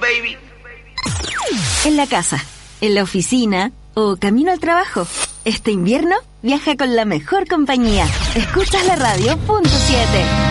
En la casa, en la oficina o camino al trabajo. Este invierno viaja con la mejor compañía. Escuchas la radio Punto 7.